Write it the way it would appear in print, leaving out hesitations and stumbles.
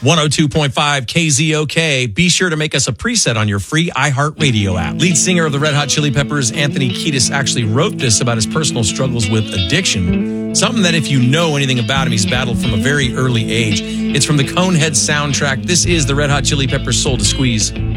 102.5 KZOK. Be sure to make us a preset on your free iHeartRadio app. Lead singer of the Red Hot Chili Peppers, Anthony Kiedis, actually wrote this about his personal struggles with addiction. Something that if you know anything about him, he's battled from a very early age. It's from the Conehead soundtrack. This is the Red Hot Chili Peppers' Soul to Squeeze.